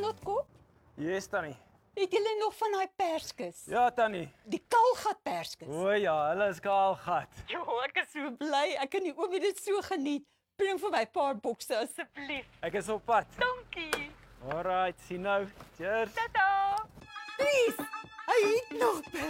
laat kom? Yes, Tannie. Het julle nog van daai perskes? Ja, Tannie. Die kaalgat perskes. O ja, hulle is kaalgat. Jo, ek is so bly. Ek kan nie oom dit so geniet. Bring vir my 'n paar bokse asseblief. Ek is op pad. Dankie. Alright, sien nou. Cheers. Tata. Please. Hy het nog